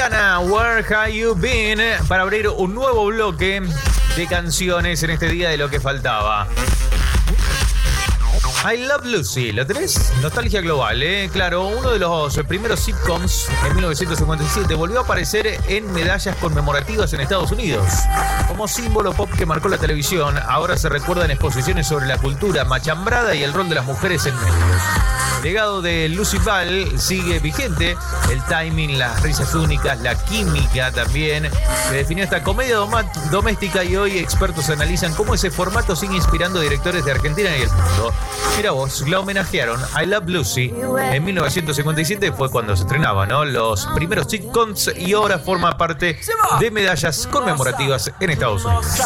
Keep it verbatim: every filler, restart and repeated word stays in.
Rihanna, Where Have You Been? Para abrir un nuevo bloque de canciones en este día de lo que faltaba. I Love Lucy, ¿lo tenés? Nostalgia global, ¿eh? Claro, uno de los primeros sitcoms en mil novecientos cincuenta y siete volvió a aparecer en medallas conmemorativas en Estados Unidos. Como símbolo pop que marcó la televisión, ahora se recuerda en exposiciones sobre la cultura machambrada y el rol de las mujeres en medios. El legado de Lucy Ball sigue vigente. El timing, las risas únicas, la química también, que definió esta comedia dom- doméstica y hoy expertos analizan cómo ese formato sigue inspirando a directores de Argentina y el mundo. Mira vos, la homenajearon. I Love Lucy en mil novecientos cincuenta y siete fue cuando se estrenaban, ¿no? Los primeros sitcoms y ahora forma parte de medallas conmemorativas en Estados Unidos.